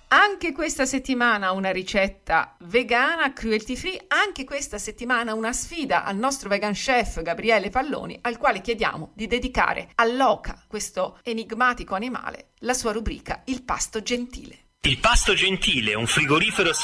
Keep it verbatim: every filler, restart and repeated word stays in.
Anche questa settimana una ricetta vegana, cruelty free, anche questa settimana una sfida al nostro vegan chef Gabriele Palloni, al quale chiediamo di dedicare all'oca, questo enigmatico animale, la sua rubrica Il pasto gentile. Il pasto gentile, un frigorifero